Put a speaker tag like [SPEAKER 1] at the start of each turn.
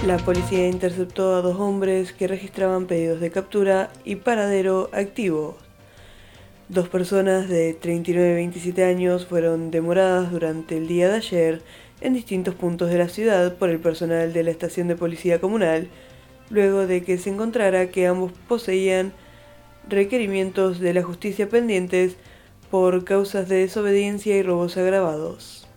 [SPEAKER 1] La policía interceptó a dos hombres que registraban pedidos de captura y paradero activo. Dos personas de 39 y 27 años fueron demoradas durante el día de ayer en distintos puntos de la ciudad por el personal de la estación de policía comunal, luego de que se encontrara que ambos poseían requerimientos de la justicia pendientes por causas de desobediencia y robos agravados.